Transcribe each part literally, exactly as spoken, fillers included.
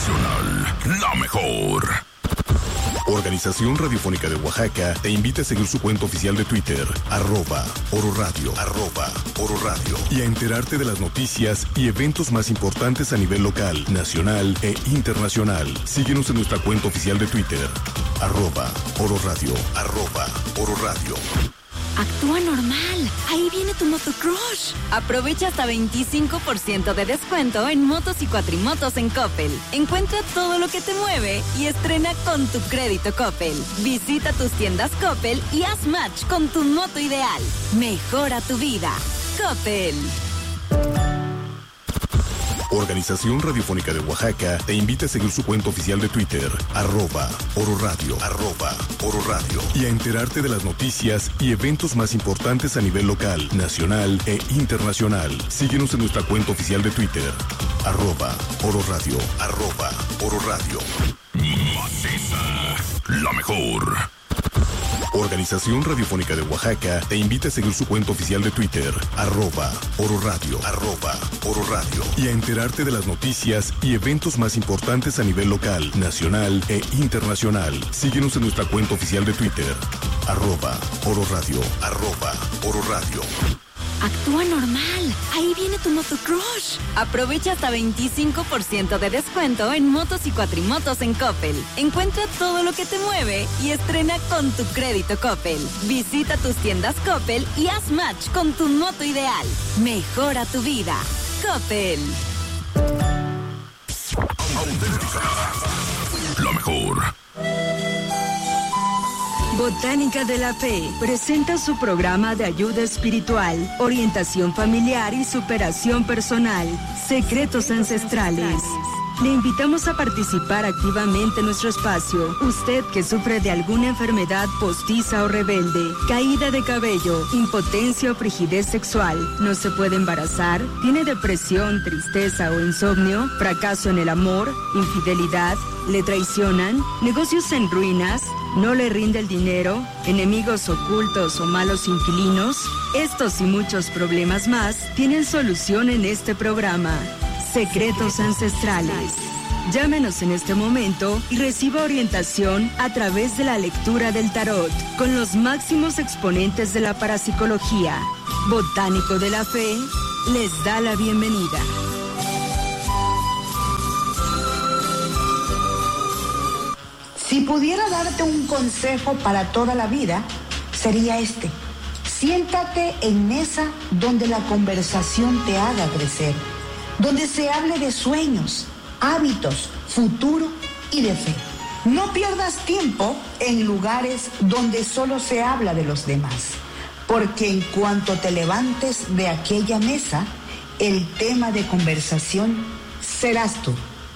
Nacional, la mejor. Organización Radiofónica de Oaxaca te invita a seguir su cuenta oficial de Twitter, arroba Oro Radio, arroba Oro Radio, y a enterarte de las noticias y eventos más importantes a nivel local, nacional e internacional. Síguenos en nuestra cuenta oficial de Twitter, arroba Oro Radio, arroba Oro Radio. Actúa normal. Ahí viene tu motocrush. Aprovecha hasta veinticinco por ciento de descuento en motos y cuatrimotos en Coppel. Encuentra todo lo que te mueve y estrena con tu crédito Coppel. Visita tus tiendas Coppel y haz match con tu moto ideal. Mejora tu vida. Coppel. Organización Radiofónica de Oaxaca te invita a seguir su cuenta oficial de Twitter, arroba Oro Radio, arroba Oro Radio, y a enterarte de las noticias y eventos más importantes a nivel local, nacional e internacional. Síguenos en nuestra cuenta oficial de Twitter, arroba Oro Radio, arroba Oro Radio. Maciza, la mejor. Organización Radiofónica de Oaxaca te invita a seguir su cuenta oficial de Twitter, arroba Oro Radio, arroba Oro Radio, y a enterarte de las noticias y eventos más importantes a nivel local, nacional e internacional. Síguenos en nuestra cuenta oficial de Twitter, arroba Oro Radio, arroba Oro Radio. Actúa normal. Ahí viene tu motocrush. Aprovecha hasta veinticinco por ciento de descuento en motos y cuatrimotos en Coppel. Encuentra todo lo que te mueve y estrena con tu crédito Coppel. Visita tus tiendas Coppel y haz match con tu moto ideal. Mejora tu vida. Coppel. Auténtica. La mejor. Botánica de la Fe presenta su programa de ayuda espiritual, orientación familiar y superación personal, Secretos Ancestrales. Le invitamos a participar activamente en nuestro espacio. Usted que sufre de alguna enfermedad postiza o rebelde, caída de cabello, impotencia o frigidez sexual, no se puede embarazar, tiene depresión, tristeza o insomnio, fracaso en el amor, infidelidad, le traicionan, negocios en ruinas, no le rinde el dinero, enemigos ocultos o malos inquilinos. Estos y muchos problemas más tienen solución en este programa. Secretos Ancestrales. Llámenos en este momento y reciba orientación a través de la lectura del tarot con los máximos exponentes de la parapsicología. Botánico de la Fe les da la bienvenida. Si pudiera darte un consejo para toda la vida, sería este. Siéntate en mesa donde la conversación te haga crecer, donde se hable de sueños, hábitos, futuro y de fe. No pierdas tiempo en lugares donde solo se habla de los demás, porque en cuanto te levantes de aquella mesa, el tema de conversación serás tú.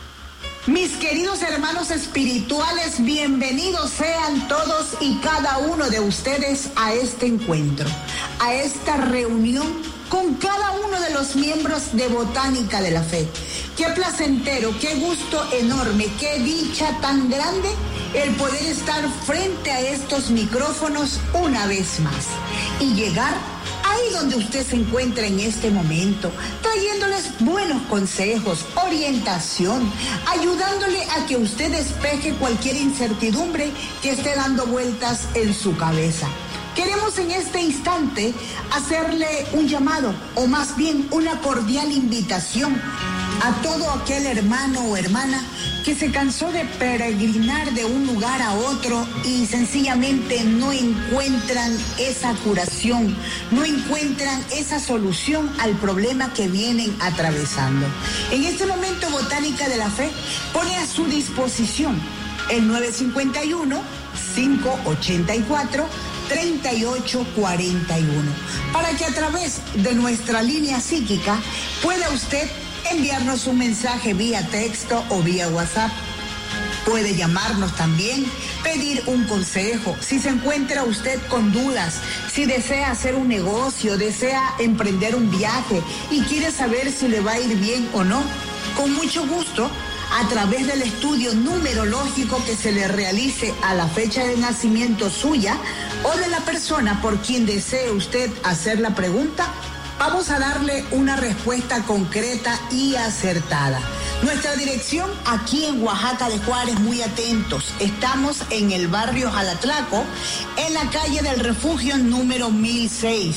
Mis queridos hermanos espirituales, bienvenidos sean todos y cada uno de ustedes a este encuentro, a esta reunión con cada uno de los miembros de Botánica de la Fe. Qué placentero, qué gusto enorme, qué dicha tan grande el poder estar frente a estos micrófonos una vez más y llegar ahí donde usted se encuentra en este momento, trayéndoles buenos consejos, orientación, ayudándole a que usted despeje cualquier incertidumbre que esté dando vueltas en su cabeza. Queremos en este instante hacerle un llamado, o más bien una cordial invitación a todo aquel hermano o hermana que se cansó de peregrinar de un lugar a otro y sencillamente no encuentran esa curación, no encuentran esa solución al problema que vienen atravesando. En este momento, Botánica de la Fe pone a su disposición el nueve cinco uno, cinco ocho cuatro, tres ocho cuatro uno para que a través de nuestra línea psíquica pueda usted enviarnos un mensaje vía texto o vía WhatsApp. Puede llamarnos también, pedir un consejo. Si se encuentra usted con dudas, si desea hacer un negocio, desea emprender un viaje y quiere saber si le va a ir bien o no, con mucho gusto, a través del estudio numerológico que se le realice a la fecha de nacimiento suya o de la persona por quien desee usted hacer la pregunta, Vamos a darle una respuesta concreta y acertada. Nuestra dirección aquí en Oaxaca de Juárez, muy atentos. Estamos en el barrio Jalatlaco, en la calle del Refugio número mil seis.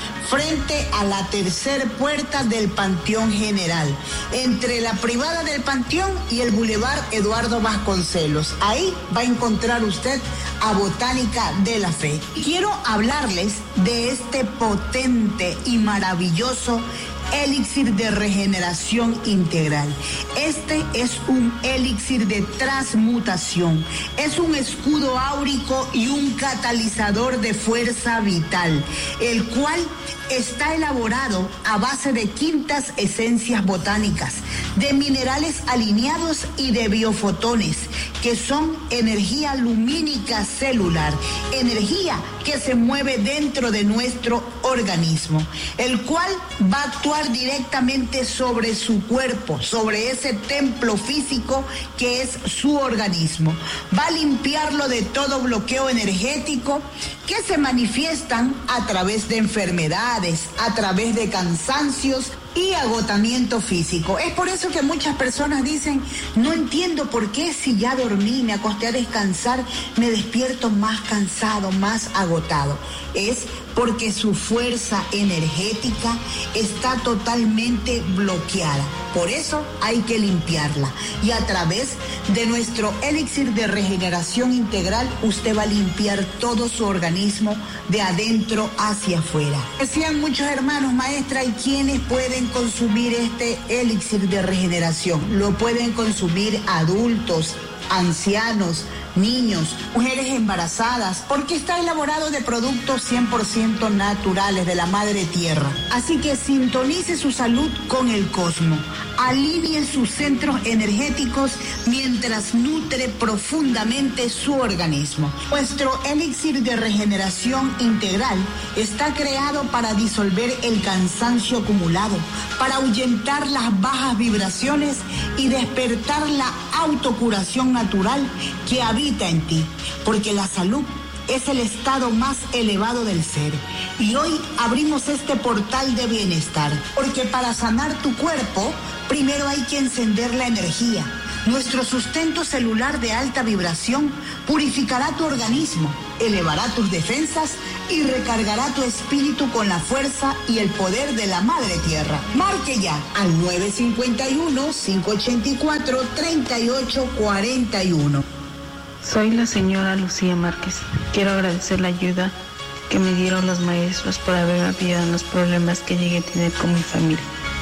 Frente a la tercera puerta del Panteón General, entre la privada del Panteón y el Boulevard Eduardo Vasconcelos. Ahí va a encontrar usted a Botánica de la Fe. Quiero hablarles de este potente y maravilloso elixir de regeneración integral. Este es un elixir de transmutación, es un escudo áurico y un catalizador de fuerza vital, el cual está elaborado a base de quintas esencias botánicas, de minerales alineados y de biofotones, que son energía lumínica celular, energía que se mueve dentro de nuestro organismo, el cual va a actuar directamente sobre su cuerpo, sobre ese templo físico que es su organismo. Va a limpiarlo de todo bloqueo energético que se manifiestan a través de enfermedades, a través de cansancios y agotamiento físico. Es por eso que muchas personas dicen, no entiendo por qué si ya dormí, me acosté a descansar, me despierto más cansado, más agotado. Es porque su fuerza energética está totalmente bloqueada. Por eso hay que limpiarla. Y a través de nuestro elixir de regeneración integral, usted va a limpiar todo su organismo de adentro hacia afuera. Decían muchos hermanos, maestra, ¿y quiénes pueden consumir este elixir de regeneración? Lo pueden consumir adultos, ancianos, niños, mujeres embarazadas, porque está elaborado de productos cien por ciento naturales de la madre tierra. Así que sintonice su salud con el cosmos, alinee sus centros energéticos mientras nutre profundamente su organismo. Nuestro elixir de regeneración integral está creado para disolver el cansancio acumulado, para ahuyentar las bajas vibraciones y despertar la autocuración natural que habita en ti, porque la salud es el estado más elevado del ser. Y hoy abrimos este portal de bienestar, porque para sanar tu cuerpo, primero hay que encender la energía. Nuestro sustento celular de alta vibración purificará tu organismo, elevará tus defensas y recargará tu espíritu con la fuerza y el poder de la Madre Tierra. Marque ya al nueve cinco uno, cinco ocho cuatro, tres ocho cuatro uno. Soy la señora Lucía Márquez. Quiero agradecer la ayuda que me dieron los maestros por haberme apoyado en los problemas que llegué a tener con mi familia.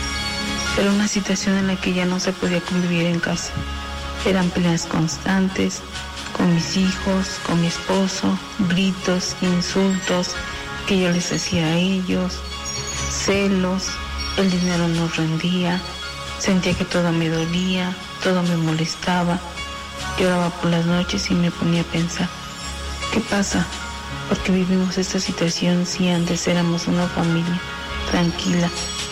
Era una situación en la que ya no se podía convivir en casa. Eran peleas constantes con mis hijos, con mi esposo, gritos, insultos que yo les hacía a ellos, celos, el dinero no rendía, sentía que todo me dolía, todo me molestaba. Lloraba por las noches y me ponía a pensar, ¿qué pasa? ¿Por qué vivimos esta situación si antes éramos una familia tranquila,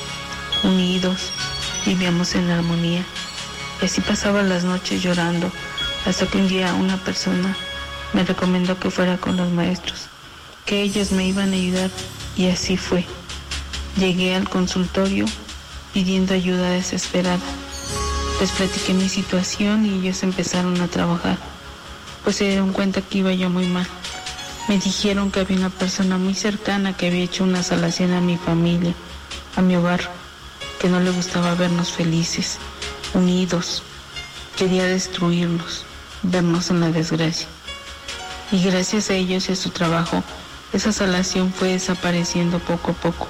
unidos, vivíamos en armonía? Y así pasaba las noches llorando, hasta que un día una persona me recomendó que fuera con los maestros, que ellos me iban a ayudar, y así fue. Llegué al consultorio pidiendo ayuda desesperada. Les platiqué mi situación y ellos empezaron a trabajar, pues se dieron cuenta que iba yo muy mal. Me dijeron que había una persona muy cercana que había hecho una salación a mi familia, a mi hogar, que no le gustaba vernos felices, unidos, quería destruirnos, vernos en la desgracia. Y gracias a ellos y a su trabajo, esa salación fue desapareciendo poco a poco.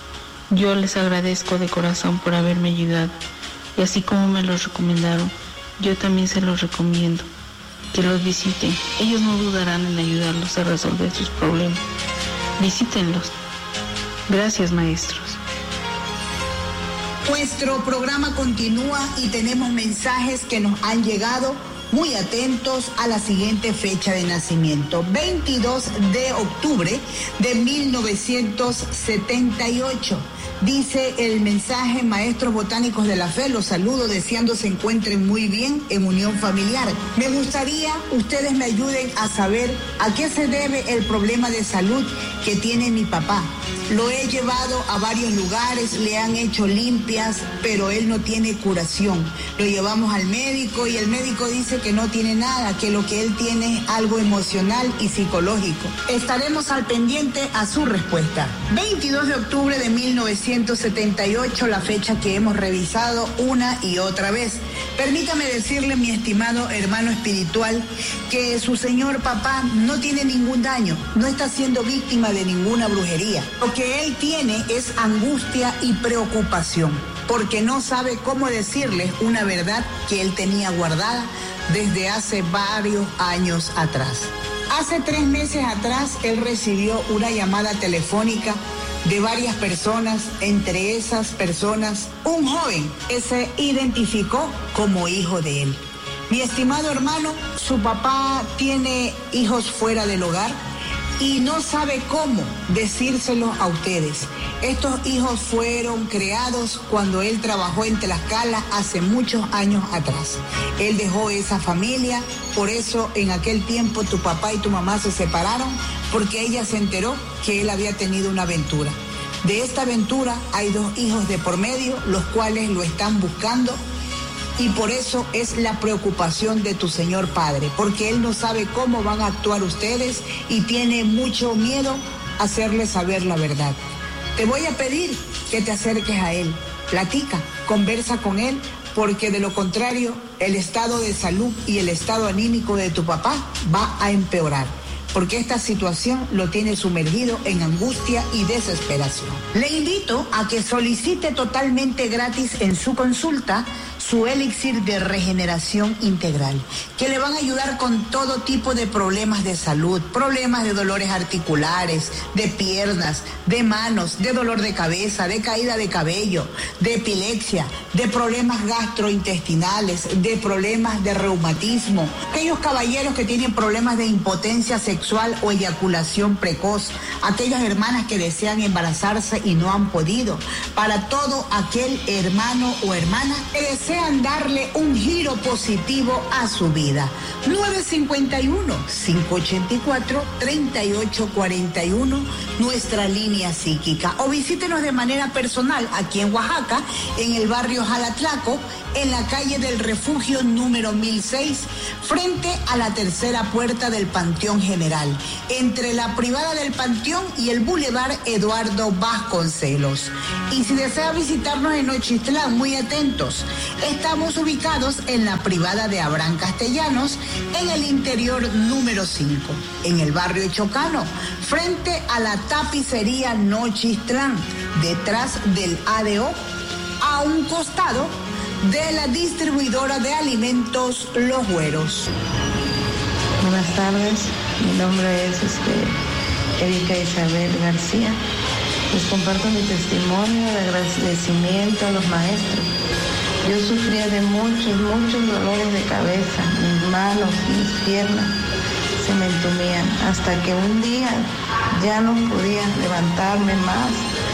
Yo les agradezco de corazón por haberme ayudado. Y así como me los recomendaron, yo también se los recomiendo, que los visiten. Ellos no dudarán en ayudarlos a resolver sus problemas. Visítenlos. Gracias, maestros. Nuestro programa continúa y tenemos mensajes que nos han llegado. Muy atentos a la siguiente fecha de nacimiento, veintidós de octubre de mil novecientos setenta y ocho. Dice el mensaje, maestros botánicos de la fe, los saludo deseando se encuentren muy bien en unión familiar. Me gustaría ustedes me ayuden a saber a qué se debe el problema de salud que tiene mi papá. Lo he llevado a varios lugares, le han hecho limpias, pero él no tiene curación. Lo llevamos al médico y el médico dice que no tiene nada, que lo que él tiene es algo emocional y psicológico. Estaremos al pendiente a su respuesta. veintidós de octubre de mil novecientos setenta y ocho, la fecha que hemos revisado una y otra vez. Permítame decirle, mi estimado hermano espiritual, que su señor papá no tiene ningún daño, no está siendo víctima de ninguna brujería. Lo que él tiene es angustia y preocupación, porque no sabe cómo decirles una verdad que él tenía guardada desde hace varios años atrás. Hace tres meses atrás, él recibió una llamada telefónica de varias personas, entre esas personas, un joven que se identificó como hijo de él. Mi estimado hermano, su papá tiene hijos fuera del hogar y no sabe cómo decírselo a ustedes. Estos hijos fueron creados cuando él trabajó en Tlaxcala hace muchos años atrás. Él dejó esa familia, por eso en aquel tiempo tu papá y tu mamá se separaron, porque ella se enteró que él había tenido una aventura. De esta aventura hay dos hijos de por medio, los cuales lo están buscando, y por eso es la preocupación de tu señor padre, porque él no sabe cómo van a actuar ustedes y tiene mucho miedo a hacerles saber la verdad. Te voy a pedir que te acerques a él, platica, conversa con él, porque de lo contrario, el estado de salud y el estado anímico de tu papá va a empeorar, porque esta situación lo tiene sumergido en angustia y desesperación. Le invito a que solicite totalmente gratis en su consulta su elixir de regeneración integral, que le van a ayudar con todo tipo de problemas de salud, problemas de dolores articulares, de piernas, de manos, de dolor de cabeza, de caída de cabello, de epilepsia, de problemas gastrointestinales, de problemas de reumatismo, aquellos caballeros que tienen problemas de impotencia sexual o eyaculación precoz, aquellas hermanas que desean embarazarse y no han podido, para todo aquel hermano o hermana que desea darle un giro positivo a su vida. nueve cinco uno, cinco ocho cuatro, tres ocho cuatro uno, nuestra línea psíquica. O visítenos de manera personal aquí en Oaxaca, en el barrio Jalatlaco, en la calle del Refugio número mil seis, frente a la tercera puerta del Panteón General, entre la privada del Panteón y el Boulevard Eduardo Vasconcelos. Y si desea visitarnos en Nochistlán, muy atentos, estamos ubicados en la privada de Abraham Castellanos, en el interior número cinco, en el barrio Chocano, frente a la tapicería Nochistlán, detrás del A D O, a un costado de la distribuidora de alimentos Los Güeros. Buenas tardes, mi nombre es este, Erika Isabel García. Les comparto mi testimonio de agradecimiento a los maestros. Yo sufría de muchos, muchos dolores de cabeza, mis manos, mis piernas se me entumían, hasta que un día ya no podía levantarme más.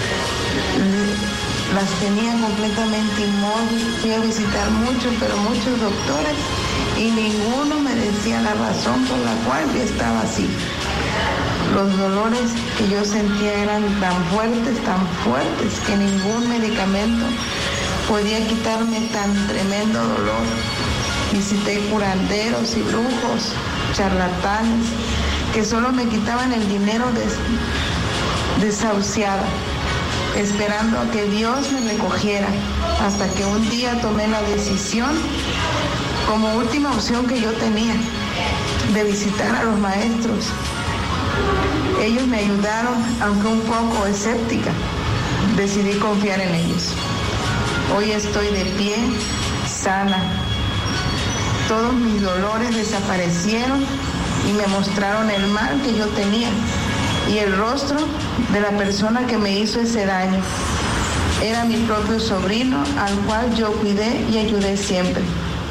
Las tenía completamente inmóviles. Fui a visitar muchos, pero muchos doctores, y ninguno me decía la razón por la cual yo estaba así. Los dolores que yo sentía eran tan fuertes, tan fuertes, que ningún medicamento podía quitarme tan tremendo dolor. Visité curanderos y brujos, charlatanes, que solo me quitaban el dinero des- desahuciado, esperando a que Dios me recogiera, hasta que un día tomé la decisión, como última opción que yo tenía, de visitar a los maestros. Ellos me ayudaron, aunque un poco escéptica. Decidí confiar en ellos. Hoy estoy de pie, sana. Todos mis dolores desaparecieron y me mostraron el mal que yo tenía y el rostro de la persona que me hizo ese daño. Era mi propio sobrino, al cual yo cuidé y ayudé siempre.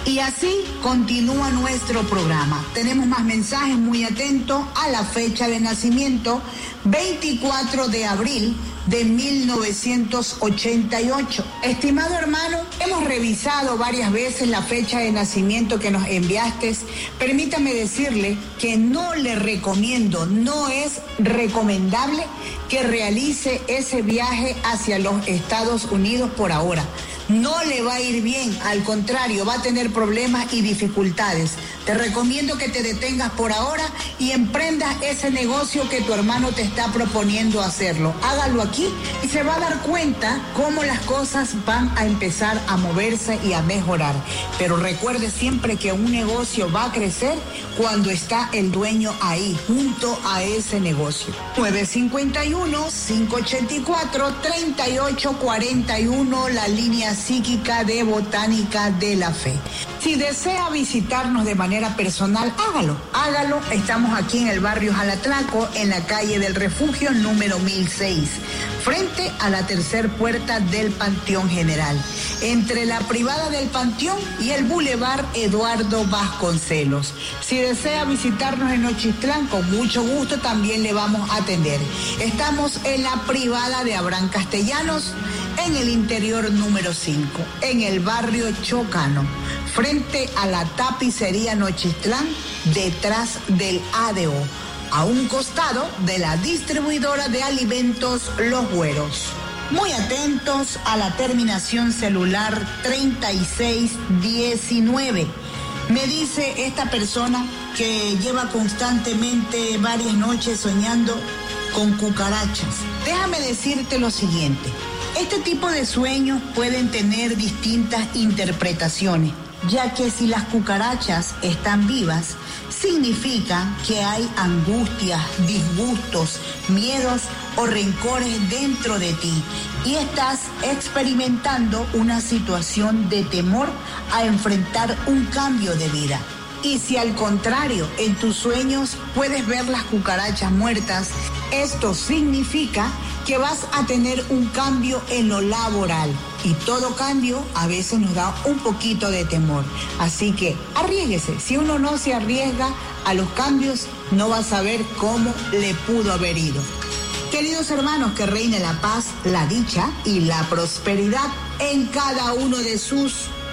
Y así continúa nuestro programa. Tenemos más mensajes, muy atentos a la fecha de nacimiento, veinticuatro de abril de mil novecientos ochenta y ocho. Estimado hermano, hemos revisado varias veces la fecha de nacimiento que nos enviaste. Permítame decirle que no le recomiendo, no es recomendable que realice ese viaje hacia los Estados Unidos por ahora. No le va a ir bien, al contrario, va a tener problemas y dificultades. Te recomiendo que te detengas por ahora y emprendas ese negocio que tu hermano te está proponiendo hacerlo. Hágalo aquí y se va a dar cuenta cómo las cosas van a empezar a moverse y a mejorar. Pero recuerde siempre que un negocio va a crecer cuando está el dueño ahí, junto a ese negocio. nueve cinco uno, cinco ocho cuatro, tres ocho cuatro uno, la línea psíquica de Botánica de la Fe. Si desea visitarnos de manera personal, hágalo, hágalo. Estamos aquí en el barrio Jalatlaco, en la calle del Refugio número mil seis, frente a la tercer puerta del Panteón General, entre la privada del Panteón y el Boulevard Eduardo Vasconcelos. Si desea visitarnos en Nochistlán, con mucho gusto también le vamos a atender. Estamos en la privada de Abraham Castellanos, en el interior número cinco, en el barrio Chocano, frente a la tapicería Nochistlán, detrás del A D O, a un costado de la distribuidora de alimentos Los Güeros. Muy atentos a la terminación celular treinta y seis diecinueve. Me dice esta persona que lleva constantemente varias noches soñando con cucarachas. Déjame decirte lo siguiente. Este tipo de sueños pueden tener distintas interpretaciones, ya que si las cucarachas están vivas, significa que hay angustias, disgustos, miedos o rencores dentro de ti y estás experimentando una situación de temor a enfrentar un cambio de vida. Y si al contrario, en tus sueños puedes ver las cucarachas muertas, esto significa que vas a tener un cambio en lo laboral. Y todo cambio a veces nos da un poquito de temor. Así que arriésguese. Si uno no se arriesga a los cambios, no va a saber cómo le pudo haber ido. Queridos hermanos, que reine la paz, la dicha y la prosperidad en cada uno de sus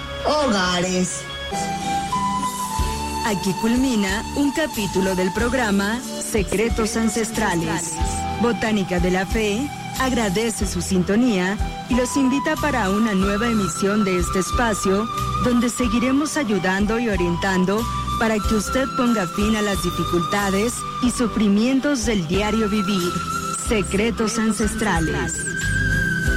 hogares. Aquí culmina un capítulo del programa Secretos Ancestrales. Botánica de la Fe agradece su sintonía y los invita para una nueva emisión de este espacio donde seguiremos ayudando y orientando para que usted ponga fin a las dificultades y sufrimientos del diario vivir. Secretos Ancestrales.